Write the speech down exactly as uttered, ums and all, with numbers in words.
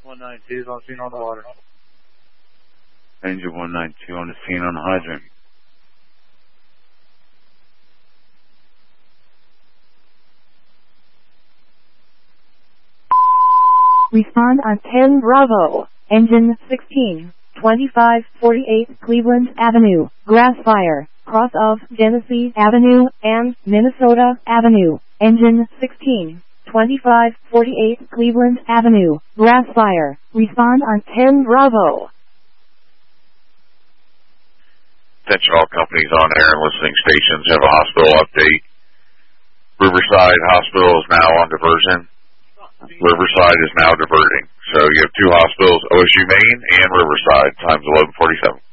one nine two is on scene on the water. Engine one nine two on the scene on the hydrant. Respond on ten Bravo, engine sixteen, twenty-five forty-eight Cleveland Avenue, grass fire, cross of Genesee Avenue and Minnesota Avenue, engine sixteen, twenty-five forty-eight Cleveland Avenue, grass fire, respond on ten Bravo. Attention all companies on air and listening stations have a hospital update. Riverside Hospital is now on diversion. Riverside is now diverting. So you have two hospitals, O S U Main and Riverside, times eleven forty-seven.